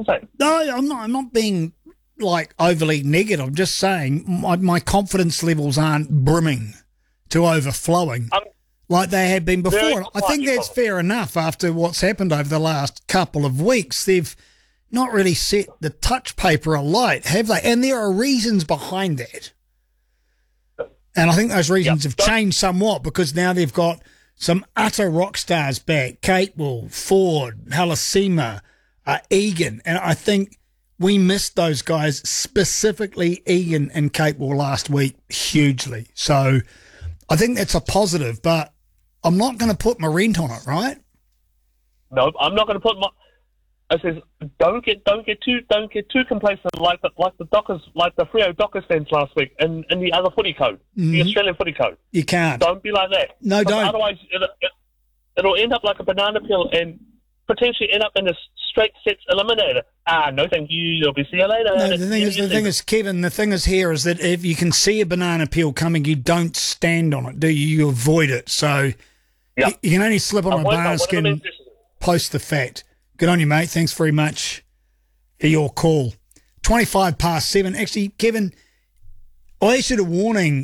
compensate. No, I'm not being like overly negative. I'm just saying my confidence levels aren't brimming to overflowing like they have been before. I think that's fair enough after what's happened over the last couple of weeks. They've not really set the touch paper alight, have they? And there are reasons behind that. And I think those reasons have changed somewhat because now they've got some utter rock stars back. Capewell, Ford, Halasima, Egan. And I think we missed those guys, specifically Egan and Capewell last week, hugely. So I think that's a positive, but I'm not going to put my rent on it, right? No, I'm not going to put my... I says don't get too complacent like the Dockers, like the Freo Dockers fans last week in the other footy code, the Australian footy code. You can't. Don't be like that. No, don't. Otherwise, it'll end up like a banana peel and potentially end up in a straight sets eliminator. No, thank you. I'll be see you later. No, the thing is, Kevin. The thing is here is that if you can see a banana peel coming, you don't stand on it, do you? You avoid it. So you can only slip on a banana skin post the fact. Good on you, mate. Thanks very much for your call. 7:25. Actually, Kevin, I issued a warning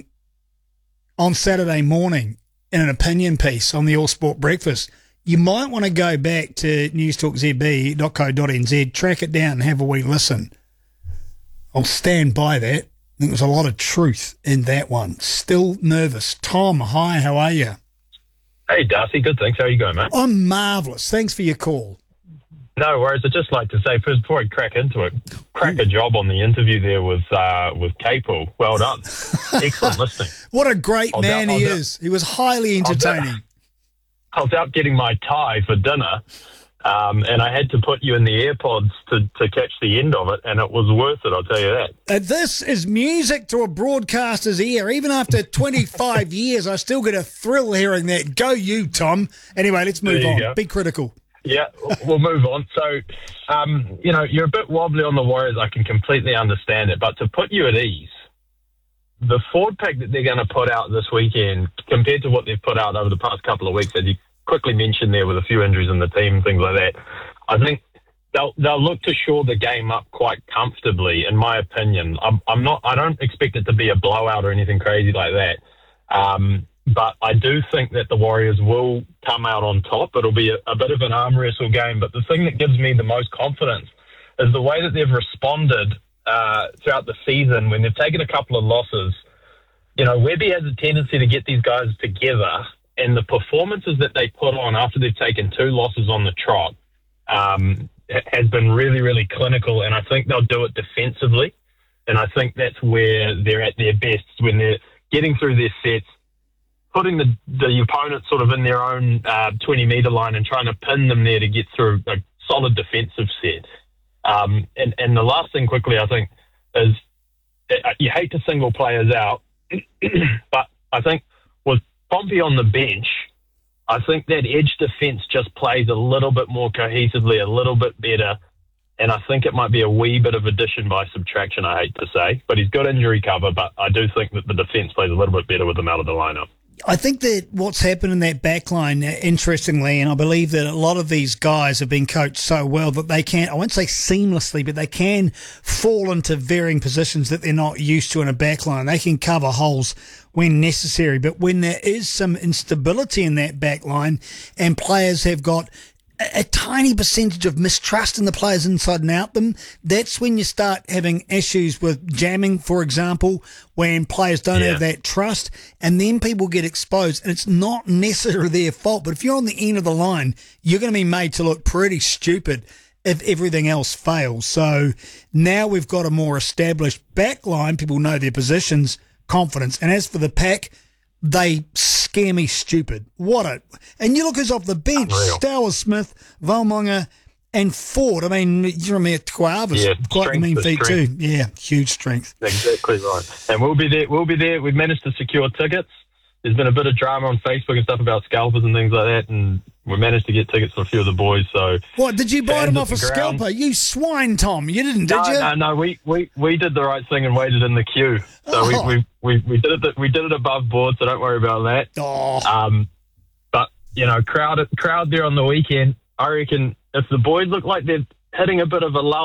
on Saturday morning in an opinion piece on the All Sport Breakfast. You might want to go back to newstalkzb.co.nz, track it down and have a wee listen. I'll stand by that. I think there's a lot of truth in that one. Still nervous. Tom, hi, how are you? Hey, Darcy. Good, thanks. How are you going, mate? I'm marvellous. Thanks for your call. No worries. I'd just like to say, first, before I crack into it, crack a job on the interview there with Capewell. Well done. Excellent listening. What a great man he is. He was highly entertaining. I was out getting my tie for dinner, and I had to put you in the AirPods to catch the end of it, and it was worth it, I'll tell you that. This is music to a broadcaster's ear. Even after 25 years, I still get a thrill hearing that. Go you, Tom. Anyway, let's move on. Go. Be critical. Yeah, we'll move on. So, you're a bit wobbly on the Warriors. I can completely understand it. But to put you at ease, the forward pack that they're going to put out this weekend, compared to what they've put out over the past couple of weeks, as you quickly mentioned there with a few injuries in the team and things like that, I think they'll look to shore the game up quite comfortably, in my opinion. I don't expect it to be a blowout or anything crazy like that. But I do think that the Warriors will come out on top. It'll be a bit of an arm wrestle game. But the thing that gives me the most confidence is the way that they've responded throughout the season when they've taken a couple of losses. Webby has a tendency to get these guys together, and the performances that they put on after they've taken 2 losses on the trot has been really, really clinical, and I think they'll do it defensively. And I think that's where they're at their best, when they're getting through their sets, putting the opponent sort of in their own 20-metre line and trying to pin them there to get through a solid defensive set. And the last thing quickly, I think, is you hate to single players out, but I think with Pompey on the bench, I think that edge defence just plays a little bit more cohesively, a little bit better, and I think it might be a wee bit of addition by subtraction, I hate to say. But he's got injury cover, but I do think that the defence plays a little bit better with him out of the lineup. I think that what's happened in that back line, interestingly, and I believe that a lot of these guys have been coached so well that they can, I won't say seamlessly, but they can fall into varying positions that they're not used to in a back line. They can cover holes when necessary. But when there is some instability in that back line and players have got a tiny percentage of mistrust in the players inside and out them, that's when you start having issues with jamming, for example, when players don't have that trust, and then people get exposed, and it's not necessarily their fault. But if you're on the end of the line, you're going to be made to look pretty stupid if everything else fails. So now we've got a more established back line. People know their positions, confidence. And as for the pack, they scare me stupid. And you look who's off the bench: Stowers, Smith, Valmonga, and Ford. I mean, you remember Tuava's quite a mean feat too. Yeah, huge strength. Exactly right. And we'll be there. We've managed to secure tickets. There's been a bit of drama on Facebook and stuff about scalpers and things like that, and we managed to get tickets for a few of the boys. So, what, did you buy them off a scalper? You swine, Tom. You didn't, did you? No. We did the right thing and waited in the queue. So we did it. We did it above board. So don't worry about that. But crowd there on the weekend. I reckon if the boys look like they're hitting a bit of a lull